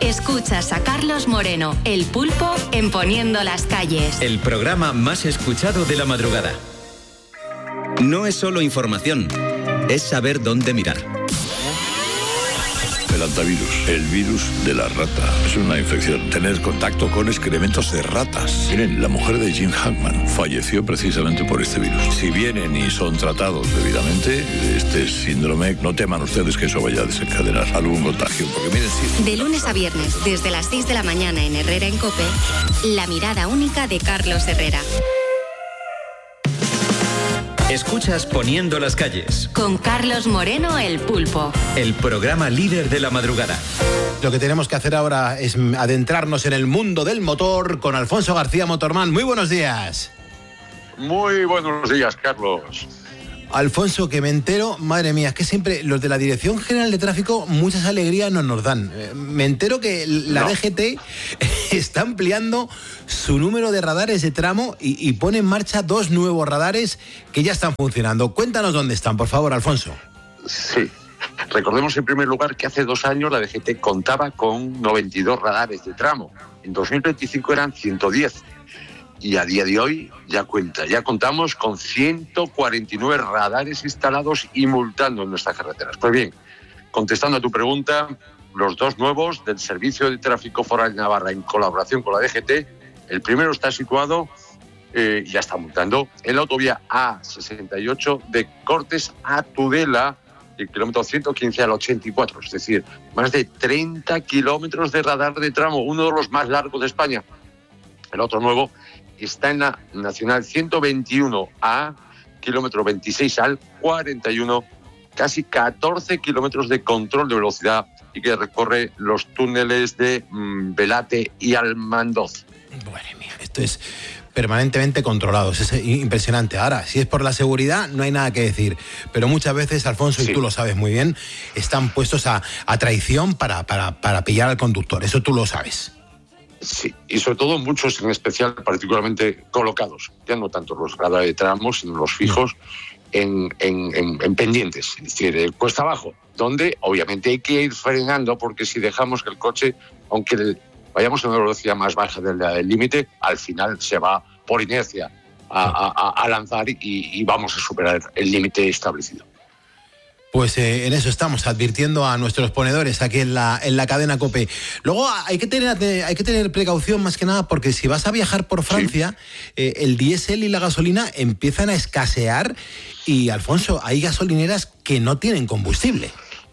Escuchas a Carlos Moreno, El Pulpo, en Poniendo las Calles. El programa más escuchado de la madrugada. No es solo información, es saber dónde mirar. El hantavirus, el virus de la rata. Es una infección. Tener contacto con excrementos de ratas. Miren, la mujer de Jim Hackman falleció precisamente por este virus. Si vienen y son tratados debidamente, este síndrome, no teman ustedes que eso vaya a desencadenar algún contagio. Porque miren, sí. De lunes a viernes, desde las 6 de la mañana en Herrera en COPE, la mirada única de Carlos Herrera. Escuchas Poniendo las Calles. Con Carlos Moreno, El Pulpo. El programa líder de la madrugada. Lo que tenemos que hacer ahora es adentrarnos en el mundo del motor con Alfonso García Motorman. Muy buenos días. Muy buenos días, Carlos. Alfonso, que me entero, madre mía, es que siempre los de la Dirección General de Tráfico muchas alegrías nos dan. Me entero que la DGT está ampliando su número de radares de tramo y pone en marcha 2 nuevos radares que ya están funcionando. Cuéntanos dónde están, por favor, Alfonso. Sí. Recordemos en primer lugar que hace 2 años la DGT contaba con 92 radares de tramo. En 2025 eran 110. Y a día de hoy ya contamos con 149 radares instalados y multando en nuestras carreteras. Pues bien, contestando a tu pregunta, los 2 nuevos del Servicio de Tráfico Foral de Navarra en colaboración con la DGT, el primero está situado, ya está multando, en la autovía A68 de Cortes a Tudela, el kilómetro 115 al 84, es decir, más de 30 kilómetros de radar de tramo, uno de los más largos de España. El otro nuevo está en la Nacional 121A, kilómetro 26 al 41, casi 14 kilómetros de control de velocidad y que recorre los túneles de Velate y Almandoz. Madre mía, esto es permanentemente controlado, es impresionante. Ahora, si es por la seguridad, no hay nada que decir, pero muchas veces, Alfonso, y tú lo sabes muy bien, están puestos a traición para pillar al conductor, eso tú lo sabes. Sí, y sobre todo muchos en especial particularmente colocados, ya no tanto los radares de tramos, sino los fijos en pendientes, es decir, cuesta abajo, donde obviamente hay que ir frenando porque si dejamos que el coche, aunque vayamos a una velocidad más baja del límite, al final se va por inercia a lanzar y vamos a superar el límite establecido. Pues en eso estamos, advirtiendo a nuestros ponedores aquí en la cadena COPE. Luego hay que tener precaución más que nada porque si vas a viajar por Francia, el diésel y la gasolina empiezan a escasear y, Alfonso, hay gasolineras que no tienen combustible.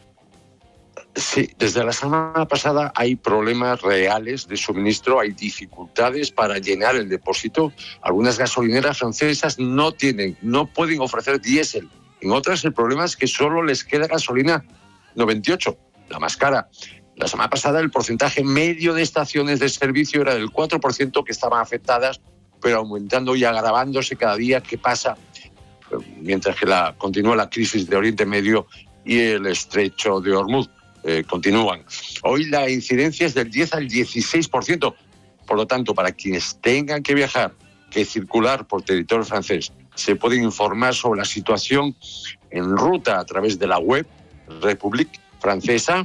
Sí, desde la semana pasada hay problemas reales de suministro, hay dificultades para llenar el depósito. Algunas gasolineras francesas no pueden ofrecer diésel. En otras el problema es que solo les queda gasolina 98, la más cara. La semana pasada el porcentaje medio de estaciones de servicio era del 4% que estaban afectadas, pero aumentando y agravándose cada día que pasa, mientras que continúa la crisis de Oriente Medio y el estrecho de Hormuz continúan. Hoy la incidencia es del 10 al 16%, por lo tanto, para quienes tengan que viajar, que circular por territorio francés, se pueden informar sobre la situación en ruta a través de la web République Francesa,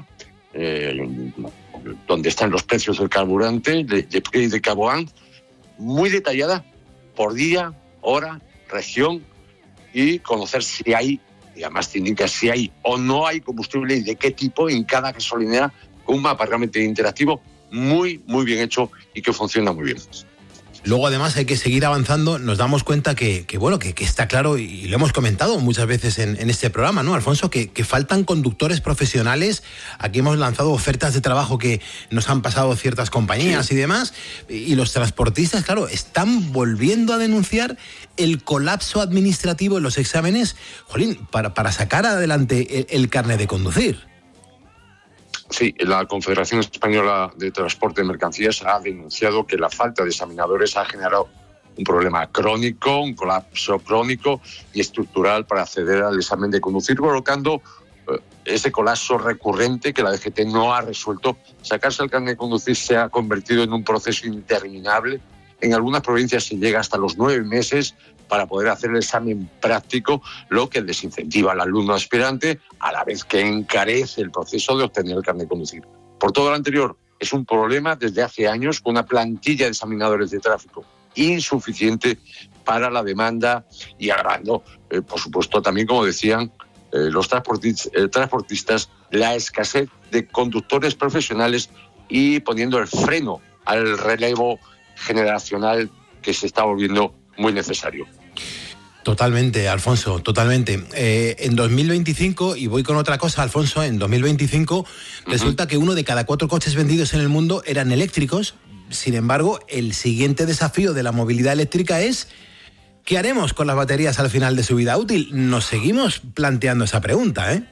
donde están los precios del carburante, de prix de carburant, muy detallada por día, hora, región y conocer si hay, y además te indica si hay o no hay combustible y de qué tipo en cada gasolinera, con un mapa realmente interactivo muy, muy bien hecho y que funciona muy bien. Luego, además, hay que seguir avanzando. Nos damos cuenta que está claro, y lo hemos comentado muchas veces en este programa, ¿no, Alfonso? Que faltan conductores profesionales. Aquí hemos lanzado ofertas de trabajo que nos han pasado ciertas compañías y demás. Y los transportistas, claro, están volviendo a denunciar el colapso administrativo en los exámenes, jolín, para sacar adelante el carnet de conducir. Sí, la Confederación Española de Transporte de Mercancías ha denunciado que la falta de examinadores ha generado un problema crónico, un colapso crónico y estructural para acceder al examen de conducir, provocando ese colapso recurrente que la DGT no ha resuelto. Sacarse el carnet de conducir se ha convertido en un proceso interminable. En algunas provincias se llega hasta los 9 meses para poder hacer el examen práctico, lo que desincentiva al alumno aspirante, a la vez que encarece el proceso de obtener el carnet de conducir. Por todo lo anterior, es un problema desde hace años, con una plantilla de examinadores de tráfico insuficiente para la demanda y agravando, por supuesto, también, como decían los transportistas, la escasez de conductores profesionales y poniendo el freno al relevo generacional que se está volviendo muy necesario. Totalmente, Alfonso, totalmente. En 2025, y voy con otra cosa, Alfonso, en 2025 resulta que 1 de cada 4 coches vendidos en el mundo eran eléctricos. Sin embargo, el siguiente desafío de la movilidad eléctrica es ¿qué haremos con las baterías al final de su vida útil? Nos seguimos planteando esa pregunta, ¿eh?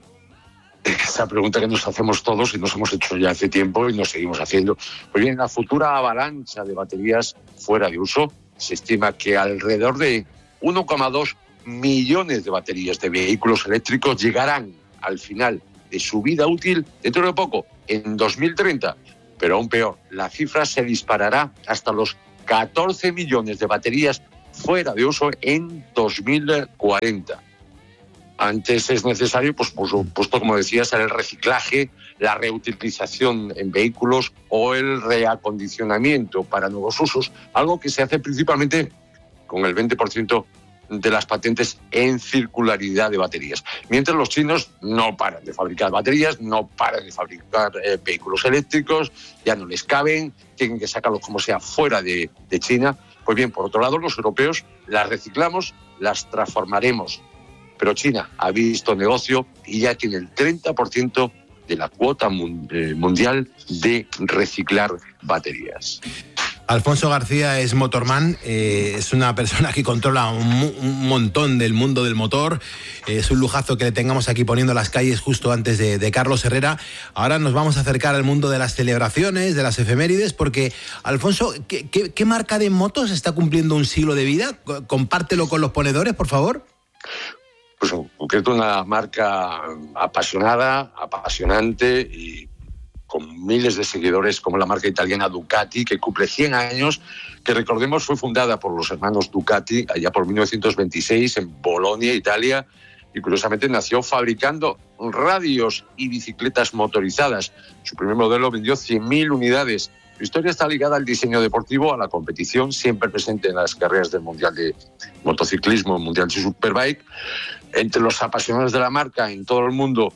Esa pregunta que nos hacemos todos y nos hemos hecho ya hace tiempo y nos seguimos haciendo. Pues bien, la futura avalancha de baterías fuera de uso, se estima que alrededor de 1,2 millones de baterías de vehículos eléctricos llegarán al final de su vida útil dentro de poco, en 2030. Pero aún peor, la cifra se disparará hasta los 14 millones de baterías fuera de uso en 2040. Antes es necesario, pues por supuesto, como decías, el reciclaje, la reutilización en vehículos o el reacondicionamiento para nuevos usos, algo que se hace principalmente con el 20% de las patentes en circularidad de baterías. Mientras los chinos no paran de fabricar baterías, no paran de fabricar vehículos eléctricos, ya no les caben, tienen que sacarlos como sea fuera de China. Pues bien, por otro lado, los europeos las reciclamos, las transformaremos. Pero China ha visto negocio y ya tiene el 30% de la cuota mundial de reciclar baterías. Alfonso García es motorman, es una persona que controla un montón del mundo del motor. Es un lujazo que le tengamos aquí poniendo las calles justo antes de Carlos Herrera. Ahora nos vamos a acercar al mundo de las celebraciones, de las efemérides, porque, Alfonso, ¿qué marca de motos está cumpliendo un siglo de vida? Compártelo con los ponedores, por favor. Pues en concreto una marca apasionada, apasionante y con miles de seguidores, como la marca italiana Ducati, que cumple 100 años, que recordemos fue fundada por los hermanos Ducati allá por 1926 en Bolonia, Italia, y curiosamente nació fabricando radios y bicicletas motorizadas. Su primer modelo vendió 100.000 unidades. Su historia está ligada al diseño deportivo, a la competición, siempre presente en las carreras del Mundial de Motociclismo, Mundial de Superbike. Entre los apasionados de la marca en todo el mundo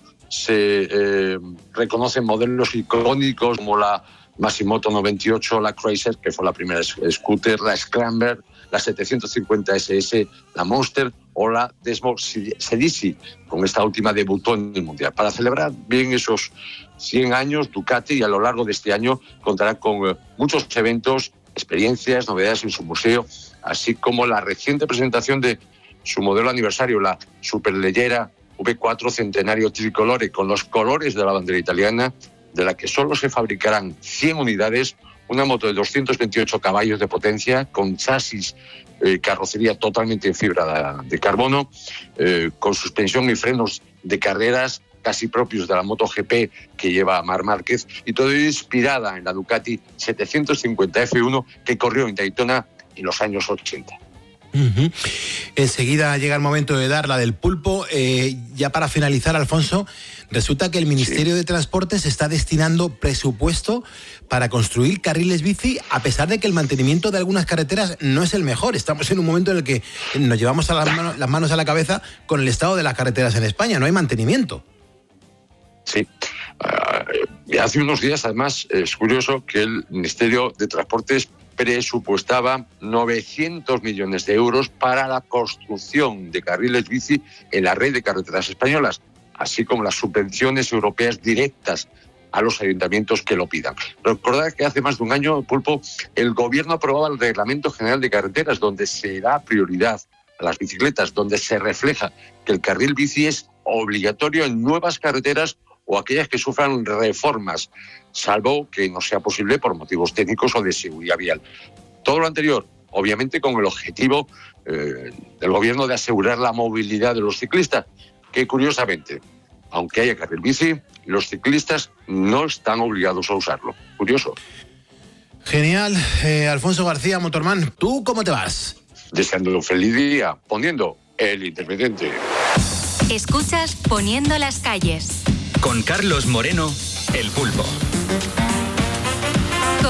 se reconocen modelos icónicos como la Masimoto 98, la Cruiser, que fue la primera scooter, la Scrambler, la 750 SS, la Monster o la Desmo Sedisi. Con esta última debutó en el Mundial. Para celebrar bien esos 100 años, Ducati a lo largo de este año contará con muchos eventos, experiencias, novedades en su museo, así como la reciente presentación de su modelo aniversario, la superleggera V4 Centenario Tricolore, con los colores de la bandera italiana, de la que solo se fabricarán 100 unidades, una moto de 228 caballos de potencia, con chasis, carrocería totalmente en fibra de carbono, con suspensión y frenos de carreras casi propios de la MotoGP que lleva Marc Márquez, y todo inspirada en la Ducati 750 F1 que corrió en Daytona en los años 80. Uh-huh. Enseguida llega el momento de dar la del pulpo. Ya para finalizar, Alfonso, resulta que el Ministerio de Transportes está destinando presupuesto para construir carriles bici, a pesar de que el mantenimiento de algunas carreteras no es el mejor. Estamos en un momento en el que nos llevamos las manos a la cabeza con el estado de las carreteras en España. No hay mantenimiento. Sí. Hace unos días, además, es curioso que el Ministerio de Transportes presupuestaba 900 millones de euros para la construcción de carriles bici en la red de carreteras españolas, así como las subvenciones europeas directas a los ayuntamientos que lo pidan. Recordad que hace más de un año, Pulpo, el Gobierno aprobaba el Reglamento General de Carreteras, donde se da prioridad a las bicicletas, donde se refleja que el carril bici es obligatorio en nuevas carreteras o aquellas que sufran reformas, salvo que no sea posible por motivos técnicos o de seguridad vial. Todo lo anterior, obviamente, con el objetivo del Gobierno de asegurar la movilidad de los ciclistas, que curiosamente, aunque haya carril bici, los ciclistas no están obligados a usarlo. Curioso. Genial. Alfonso García, motorman, ¿tú cómo te vas? Deseando un feliz día, poniendo El Intermitente. Escuchas Poniendo las calles. Con Carlos Moreno, El Pulpo.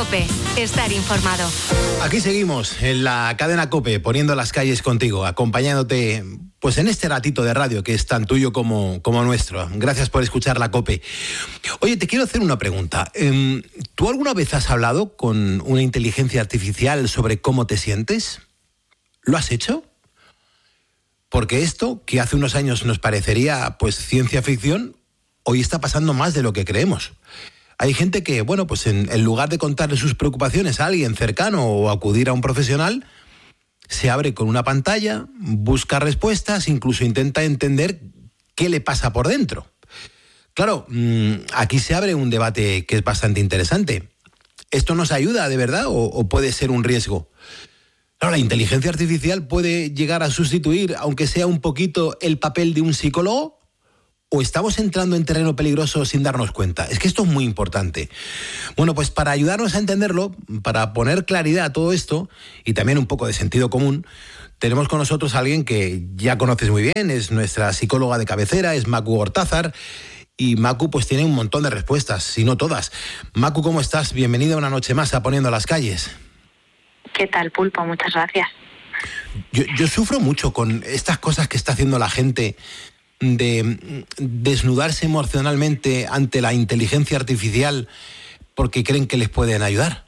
COPE. Estar informado. Aquí seguimos en la cadena COPE, poniendo las calles contigo, acompañándote pues en este ratito de radio que es tan tuyo como nuestro. Gracias por escuchar la COPE. Oye, te quiero hacer una pregunta. ¿Tú alguna vez has hablado con una inteligencia artificial sobre cómo te sientes? ¿Lo has hecho? Porque esto, que hace unos años nos parecería pues ciencia ficción, hoy está pasando más de lo que creemos. Hay gente que, bueno, pues en lugar de contarle sus preocupaciones a alguien cercano o acudir a un profesional, se abre con una pantalla, busca respuestas, incluso intenta entender qué le pasa por dentro. Claro, aquí se abre un debate que es bastante interesante. ¿Esto nos ayuda de verdad o puede ser un riesgo? Claro, la inteligencia artificial puede llegar a sustituir, aunque sea un poquito, el papel de un psicólogo. ¿O estamos entrando en terreno peligroso sin darnos cuenta? Es que esto es muy importante. Bueno, pues para ayudarnos a entenderlo, para poner claridad a todo esto y también un poco de sentido común, tenemos con nosotros a alguien que ya conoces muy bien, es nuestra psicóloga de cabecera, es Macu Gortázar, y Macu pues tiene un montón de respuestas, si no todas. Macu, ¿cómo estás? Bienvenida una noche más a Poniendo las Calles. ¿Qué tal, Pulpo? Muchas gracias. Yo sufro mucho con estas cosas que está haciendo la gente de desnudarse emocionalmente ante la inteligencia artificial porque creen que les pueden ayudar.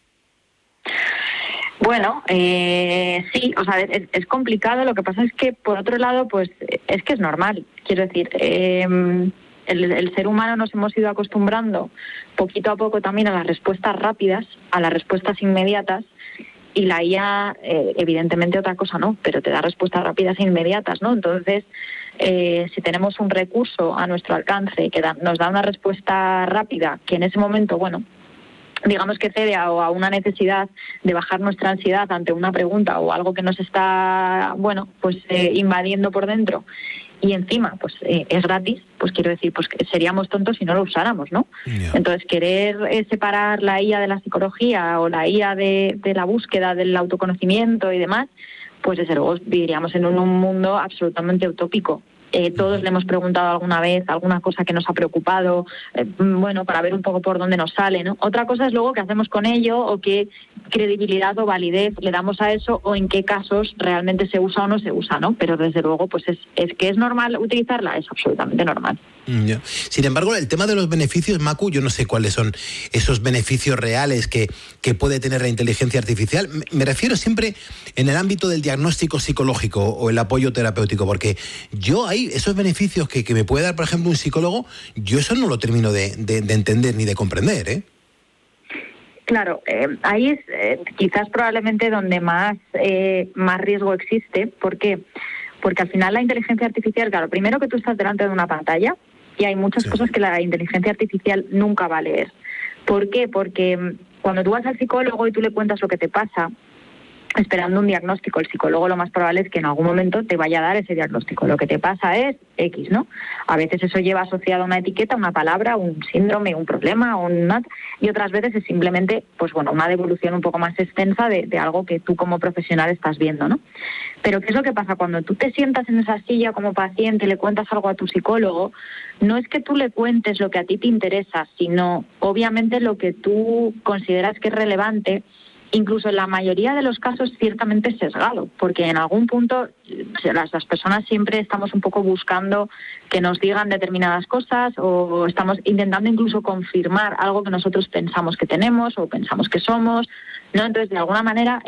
Bueno, sí, o sea, es complicado. Lo que pasa es que, por otro lado, pues es que es normal. Quiero decir, el ser humano nos hemos ido acostumbrando poquito a poco también a las respuestas rápidas, a las respuestas inmediatas, y la IA, evidentemente otra cosa no, pero te da respuestas rápidas e inmediatas, ¿no? Entonces, si tenemos un recurso a nuestro alcance que nos da una respuesta rápida, que en ese momento, bueno, digamos que cede a una necesidad de bajar nuestra ansiedad ante una pregunta o algo que nos está, bueno, pues invadiendo por dentro, y encima pues es gratis, pues quiero decir, pues que seríamos tontos si no lo usáramos, ¿no? Yeah. Entonces, querer separar la IA de la psicología o la IA de la búsqueda del autoconocimiento y demás, pues desde luego viviríamos en un mundo absolutamente utópico. Todos le hemos preguntado alguna vez alguna cosa que nos ha preocupado, bueno, para ver un poco por dónde nos sale, ¿no? Otra cosa es luego qué hacemos con ello o qué credibilidad o validez le damos a eso o en qué casos realmente se usa o no se usa, ¿no? Pero desde luego, pues es que es normal utilizarla, es absolutamente normal. Yeah. Sin embargo, el tema de los beneficios, Macu, yo no sé cuáles son esos beneficios reales que puede tener la inteligencia artificial. Me refiero siempre en el ámbito del diagnóstico psicológico o el apoyo terapéutico, porque yo ahí, esos beneficios que me puede dar, por ejemplo, un psicólogo, yo eso no lo termino de entender ni de comprender, ¿eh? Claro, ahí es quizás probablemente donde más riesgo existe. ¿Por qué? Porque al final la inteligencia artificial, claro, primero que tú estás delante de una pantalla y hay muchas cosas que la inteligencia artificial nunca va a leer. ¿Por qué? Porque cuando tú vas al psicólogo y tú le cuentas lo que te pasa, esperando un diagnóstico, el psicólogo lo más probable es que en algún momento te vaya a dar ese diagnóstico. Lo que te pasa es X, ¿no? A veces eso lleva asociado a una etiqueta, una palabra, un síndrome, un problema, y otras veces es simplemente, pues bueno, una devolución un poco más extensa de algo que tú como profesional estás viendo, ¿no? Pero ¿qué es lo que pasa? Cuando tú te sientas en esa silla como paciente y le cuentas algo a tu psicólogo, no es que tú le cuentes lo que a ti te interesa, sino obviamente lo que tú consideras que es relevante, incluso en la mayoría de los casos ciertamente sesgado, porque en algún punto las personas siempre estamos un poco buscando que nos digan determinadas cosas o estamos intentando incluso confirmar algo que nosotros pensamos que tenemos o pensamos que somos, ¿no? Entonces, de alguna manera,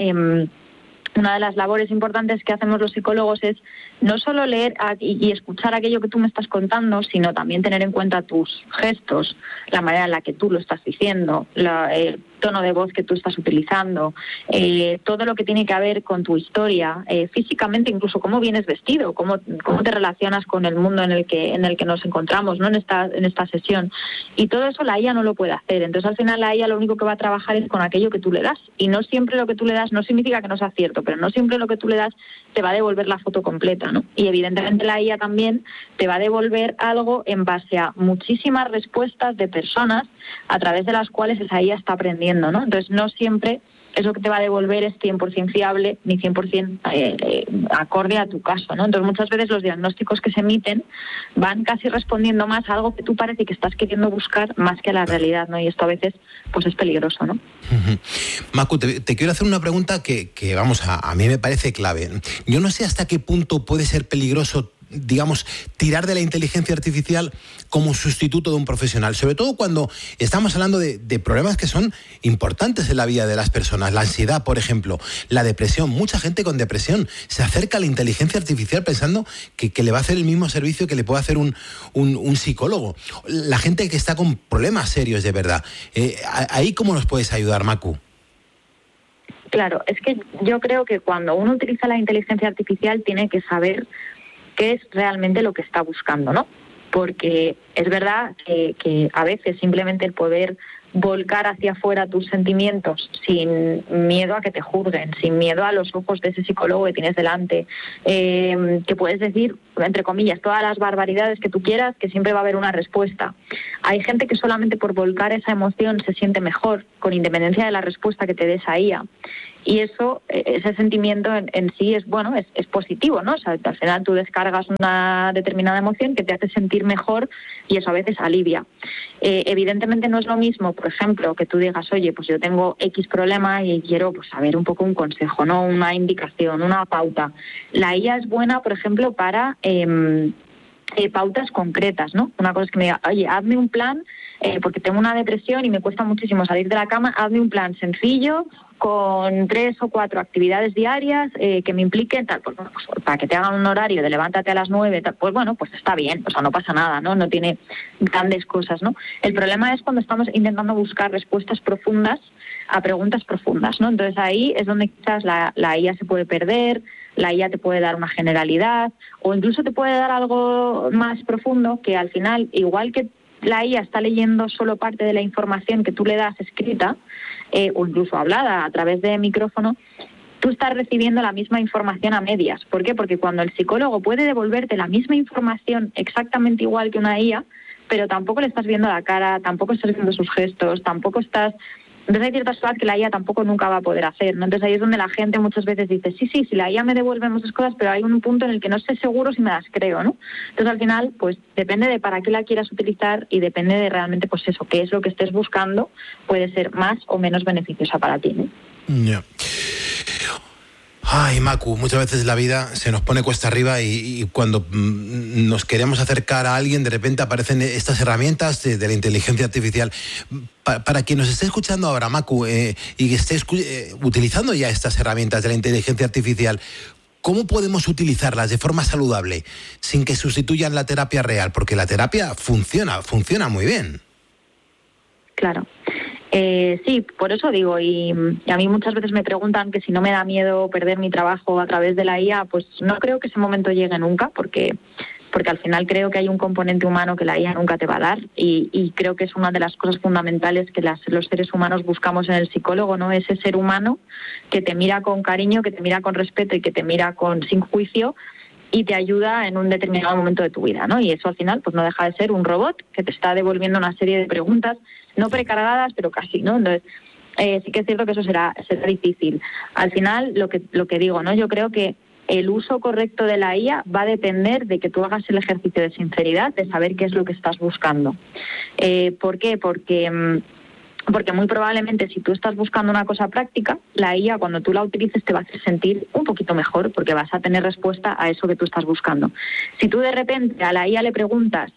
una de las labores importantes que hacemos los psicólogos es no solo leer y escuchar aquello que tú me estás contando, sino también tener en cuenta tus gestos, la manera en la que tú lo estás diciendo, el tono de voz que tú estás utilizando, todo lo que tiene que ver con tu historia, físicamente, incluso cómo vienes vestido, cómo te relacionas con el mundo en el que nos encontramos, ¿no? en esta sesión. Y todo eso la IA no lo puede hacer. Entonces, al final, la IA lo único que va a trabajar es con aquello que tú le das. Y no siempre lo que tú le das no significa que no sea cierto, pero no siempre lo que tú le das te va a devolver la foto completa, ¿no? Y evidentemente la IA también te va a devolver algo en base a muchísimas respuestas de personas a través de las cuales esa IA está aprendiendo respondiendo, ¿no? Entonces, no siempre eso que te va a devolver es 100% fiable ni 100% acorde a tu caso, ¿no? Entonces, muchas veces los diagnósticos que se emiten van casi respondiendo más a algo que tú parece que estás queriendo buscar más que a la realidad, ¿no? Y esto a veces pues es peligroso, ¿no? Macu, te quiero hacer una pregunta que vamos, a mí me parece clave. Yo no sé hasta qué punto puede ser peligroso, digamos, tirar de la inteligencia artificial como sustituto de un profesional, sobre todo cuando estamos hablando de problemas que son importantes en la vida de las personas. La ansiedad, por ejemplo, la depresión. Mucha gente con depresión se acerca a la inteligencia artificial pensando que le va a hacer el mismo servicio que le puede hacer un psicólogo. La gente que está con problemas serios de verdad. ¿Ahí cómo nos puedes ayudar, Macu? Claro, es que yo creo que cuando uno utiliza la inteligencia artificial tiene que saber qué es realmente lo que está buscando, ¿no? Porque es verdad que a veces simplemente el poder volcar hacia afuera tus sentimientos sin miedo a que te juzguen, sin miedo a los ojos de ese psicólogo que tienes delante, que puedes decir, entre comillas, todas las barbaridades que tú quieras, que siempre va a haber una respuesta. Hay gente que solamente por volcar esa emoción se siente mejor, con independencia de la respuesta que te dé esa IA. Y eso, ese sentimiento en sí es bueno, es positivo, ¿no? O sea, al final tú descargas una determinada emoción que te hace sentir mejor y eso a veces alivia. Evidentemente no es lo mismo, por ejemplo, que tú digas, oye, pues yo tengo X problema y quiero pues saber un poco un consejo, ¿no? Una indicación, una pauta. La IA es buena, por ejemplo, para pautas concretas, ¿no? Una cosa es que me diga, oye, hazme un plan, porque tengo una depresión y me cuesta muchísimo salir de la cama, hazme un plan sencillo, con 3 o 4 actividades diarias que me impliquen tal, pues bueno, pues para que te hagan un horario de levántate a las 9, tal, pues bueno, pues está bien, o sea, no pasa nada, ¿no? No tiene grandes cosas, ¿no? El problema es cuando estamos intentando buscar respuestas profundas a preguntas profundas, ¿no? Entonces ahí es donde quizás la IA se puede perder, la IA te puede dar una generalidad o incluso te puede dar algo más profundo que al final, igual que la IA está leyendo solo parte de la información que tú le das escrita o incluso hablada a través de micrófono, tú estás recibiendo la misma información a medias. ¿Por qué? Porque cuando el psicólogo puede devolverte la misma información exactamente igual que una IA, pero tampoco le estás viendo la cara, tampoco estás viendo sus gestos, tampoco estás... Entonces hay ciertas cosas que la IA tampoco nunca va a poder hacer, ¿no? Entonces ahí es donde la gente muchas veces dice, sí, si la IA me devuelve muchas cosas, pero hay un punto en el que no estoy seguro si me las creo, ¿no? Entonces al final, pues depende de para qué la quieras utilizar y depende de realmente, pues eso, qué es lo que estés buscando, puede ser más o menos beneficiosa para ti, ¿no? Yeah. Ay, Macu, muchas veces la vida se nos pone cuesta arriba y cuando nos queremos acercar a alguien, de repente aparecen estas herramientas de la inteligencia artificial. Para quien nos esté escuchando ahora, Macu, y que esté utilizando ya estas herramientas de la inteligencia artificial, ¿cómo podemos utilizarlas de forma saludable sin que sustituyan la terapia real? Porque la terapia funciona muy bien. Claro. Sí, por eso digo, y a mí muchas veces me preguntan que si no me da miedo perder mi trabajo a través de la IA, pues no creo que ese momento llegue nunca, porque al final creo que hay un componente humano que la IA nunca te va a dar y creo que es una de las cosas fundamentales que los seres humanos buscamos en el psicólogo, ¿no? Ese ser humano que te mira con cariño, que te mira con respeto y que te mira sin juicio y te ayuda en un determinado momento de tu vida, ¿no? Y eso al final pues no deja de ser un robot que te está devolviendo una serie de preguntas, no precargadas, pero casi, ¿no? Entonces, sí que es cierto que eso será difícil. Al final, lo que digo, ¿no? Yo creo que el uso correcto de la IA va a depender de que tú hagas el ejercicio de sinceridad, de saber qué es lo que estás buscando. ¿Por qué? Porque muy probablemente si tú estás buscando una cosa práctica, la IA cuando tú la utilices te va a hacer sentir un poquito mejor porque vas a tener respuesta a eso que tú estás buscando. Si tú de repente a la IA le preguntas,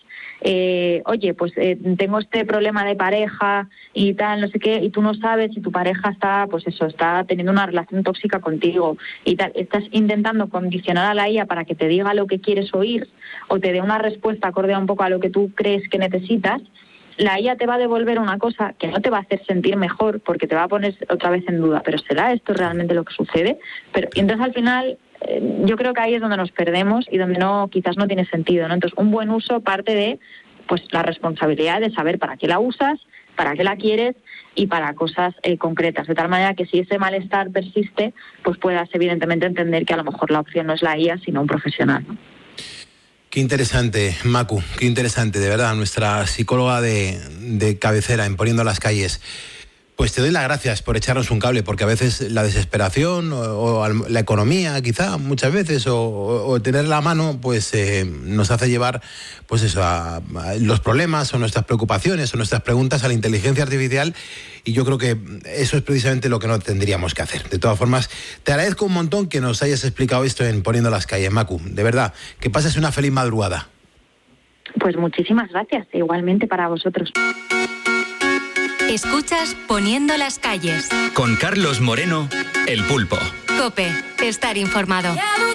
oye, pues tengo este problema de pareja y tal, no sé qué, y tú no sabes si tu pareja está teniendo una relación tóxica contigo y tal, estás intentando condicionar a la IA para que te diga lo que quieres oír o te dé una respuesta acorde un poco a lo que tú crees que necesitas, la IA te va a devolver una cosa que no te va a hacer sentir mejor porque te va a poner otra vez en duda, pero ¿será esto realmente lo que sucede? Y entonces al final yo creo que ahí es donde nos perdemos y donde quizás no tiene sentido, ¿no? Entonces un buen uso parte de pues la responsabilidad de saber para qué la usas, para qué la quieres y para cosas concretas, de tal manera que si ese malestar persiste, pues puedas evidentemente entender que a lo mejor la opción no es la IA, sino un profesional, ¿no? Qué interesante, Macu, qué interesante, de verdad, nuestra psicóloga de cabecera en Poniendo las Calles. Pues te doy las gracias por echarnos un cable, porque a veces la desesperación o la economía, quizá, muchas veces, o tener la mano, pues nos hace llevar, pues eso, a los problemas o nuestras preocupaciones o nuestras preguntas a la inteligencia artificial, y yo creo que eso es precisamente lo que no tendríamos que hacer. De todas formas, te agradezco un montón que nos hayas explicado esto en Poniendo las Calles, Macu. De verdad, que pases una feliz madrugada. Pues muchísimas gracias, igualmente para vosotros. Escuchas Poniendo las Calles. Con Carlos Moreno, El Pulpo. COPE, estar informado.